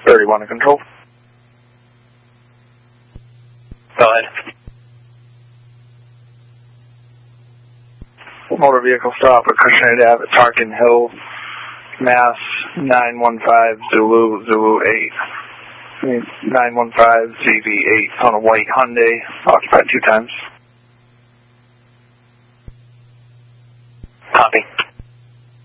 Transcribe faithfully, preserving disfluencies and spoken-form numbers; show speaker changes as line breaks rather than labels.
thirty-one to control.
Go ahead.
Motor vehicle stop at Cushionary Ave at Tarkin Hill, Mass. nine one five Zulu Zulu eight. nine one five Z V eight on a white Hyundai, occupied two times.
Copy.